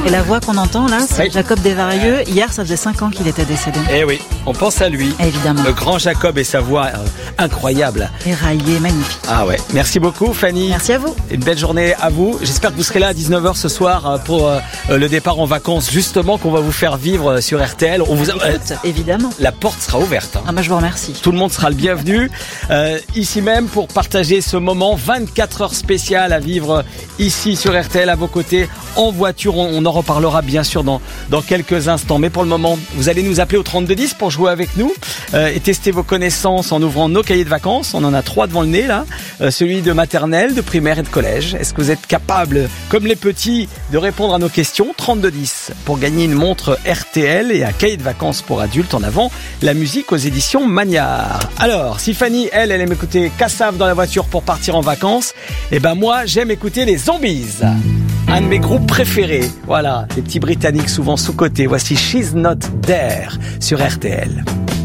Et la voix qu'on entend là, c'est Oui. Jacob Desvarieux. Hier, ça faisait 5 ans qu'il était décédé. Eh oui, on pense à lui. Évidemment. Le grand Jacob et sa voix incroyable. Éraillé, magnifique. Ah ouais, merci beaucoup Fanny. Merci à vous. Une belle journée à vous. J'espère que vous serez là à 19h ce soir pour le départ en vacances, justement, qu'on va vous faire vivre sur RTL. On vous Écoute, évidemment. La porte sera ouverte. Hein. Ah, moi, je vous remercie. Tout le monde sera le bienvenu ici même pour partager ce moment 24 heures spéciales à vivre ici sur RTL à vos côtés en voiture. On en reparlera bien sûr dans quelques instants. Mais pour le moment, vous allez nous appeler au 3210 pour jouer avec nous et tester vos connaissances en ouvrant nos cahiers de vacances. On en a 3 devant le nez là. Celui de maternelle, de primaire et de collège. Est-ce que vous êtes capable, comme les petits, de répondre à nos questions? 3210 pour gagner une montre RTL et un cahier de vacances pour adultes. En avant, la musique aux éditions Magnard. Alors, si Fanny, elle aime écouter Kassav dans la voiture pour partir en vacances, et ben moi, j'aime écouter les Zombies. Un de mes groupes préférés. Voilà, les petits Britanniques souvent sous-cotés. Voici She's Not There sur RTL.